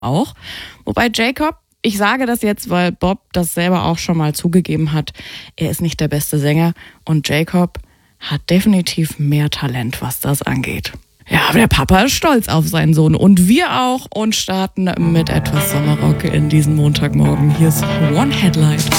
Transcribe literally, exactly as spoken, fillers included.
auch. Wobei Jacob, ich sage das jetzt, weil Bob das selber auch schon mal zugegeben hat, er ist nicht der beste Sänger und Jacob hat definitiv mehr Talent, was das angeht. Ja, aber der Papa ist stolz auf seinen Sohn und wir auch und starten mit etwas Sommerrock in diesen Montagmorgen. Hier ist One Headlight.